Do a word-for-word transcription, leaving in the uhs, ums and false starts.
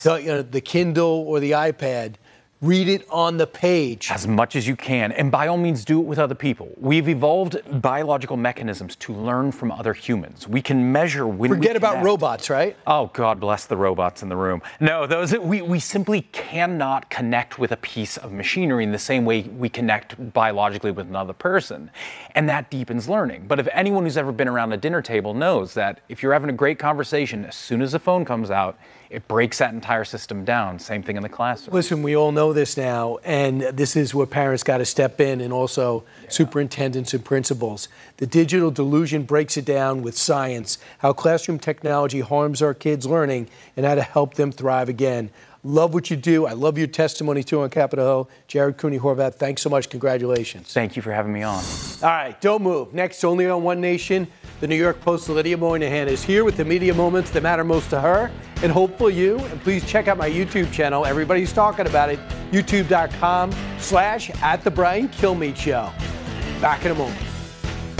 So, you know, the Kindle or the iPad, read it on the page. As much as you can, and by all means do it with other people. We've evolved biological mechanisms to learn from other humans. We can measure when we Forget about connect. robots, right? Oh, God bless the robots in the room. No, those we, we simply cannot connect with a piece of machinery in the same way we connect biologically with another person. And that deepens learning. But if anyone who's ever been around a dinner table knows that if you're having a great conversation, as soon as the phone comes out, it breaks that entire system down. Same thing in the classroom. Listen, we all know this now, and this is where parents got to step in, and also yeah. superintendents and principals. The digital delusion breaks it down with science, how classroom technology harms our kids' learning, and how to help them thrive again. Love what you do. I love your testimony, too, on Capitol Hill. Jared Cooney-Horvath, thanks so much. Congratulations. Thank you for having me on. All right, don't move. Next, only on One Nation, the New York Post's Lydia Moynihan is here with the media moments that matter most to her and hopefully you. And please check out my YouTube channel. Everybody's talking about it. YouTube.com slash at the Brian Kilmeade Show. Back in a moment.